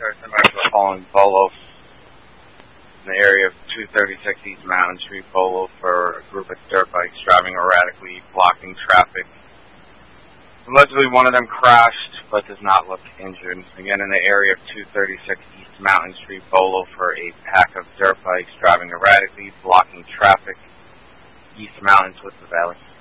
somebody was calling Bolo in the area of 236 East Mountain Street, Bolo, for a group of dirt bikes driving erratically, blocking traffic. Allegedly, one of them crashed, but does not look injured. Again, in the area of 236 East Mountain Street, Bolo, for a pack of dirt bikes driving erratically, blocking traffic, East Mountain, Twisted Valley.